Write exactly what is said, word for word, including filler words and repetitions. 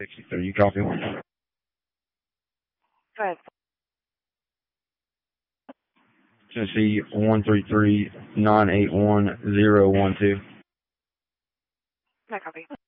sixty-three, you copy? Go ahead. Tennessee one three three nine eight one zero one two. I copy.